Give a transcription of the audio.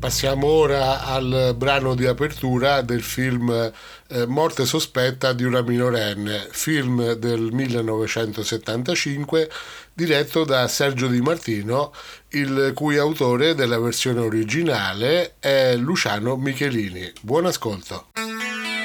Passiamo ora al brano di apertura del film Morte sospetta di una minorenne, film del 1975 diretto da Sergio Di Martino, il cui autore della versione originale è Luciano Michelini. Buon ascolto.